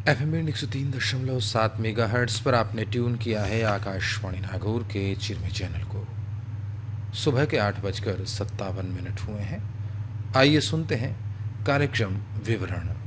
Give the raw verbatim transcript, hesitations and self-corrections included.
F M एक सौ तीन दशमलव सात मेगा हर्ट्स पर आपने ट्यून किया है आकाशवाणी नागौर के चिरमी चैनल को। सुबह के आठ बजकर सत्तावन मिनट हुए हैं। आइए सुनते हैं कार्यक्रम विवरण।